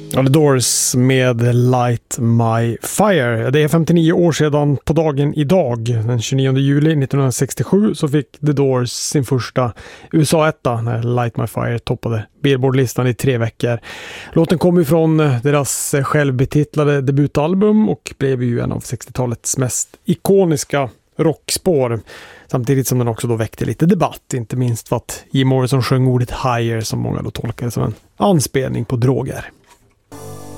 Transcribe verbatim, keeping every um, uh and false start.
The Doors med Light My Fire. Det är femtionio år sedan på dagen idag. Den tjugonionde juli nittonhundrasextiosju så fick The Doors sin första U S A-etta när Light My Fire toppade Billboard-listan i tre veckor. Låten kom ifrån deras självbetitlade debutalbum och blev ju en av sextiotalets mest ikoniska rockspår. Samtidigt som den också då väckte lite debatt, inte minst för att Jim Morrison sjöng ordet higher som många då tolkade som en anspelning på droger.